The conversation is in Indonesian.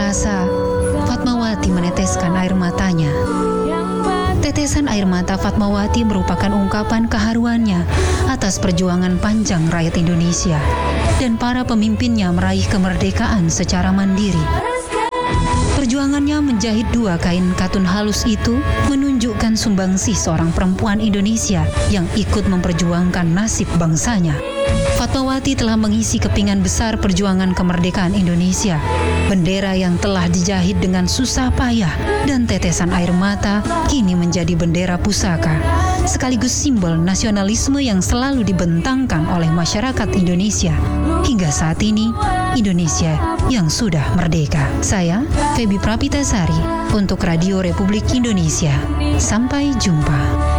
perkasa, Fatmawati meneteskan air matanya. Tetesan air mata Fatmawati merupakan ungkapan keharuannya atas perjuangan panjang rakyat Indonesia dan para pemimpinnya meraih kemerdekaan secara mandiri. Perjuangannya menjahit 2 kain katun halus itu menunjukkan sumbangsih seorang perempuan Indonesia yang ikut memperjuangkan nasib bangsanya. Fatmawati telah mengisi kepingan besar perjuangan kemerdekaan Indonesia. Bendera yang telah dijahit dengan susah payah dan tetesan air mata kini menjadi bendera pusaka, sekaligus simbol nasionalisme yang selalu dibentangkan oleh masyarakat Indonesia. Hingga saat ini, Indonesia yang sudah merdeka. Saya, Febi Prapitasari, untuk Radio Republik Indonesia. Sampai jumpa.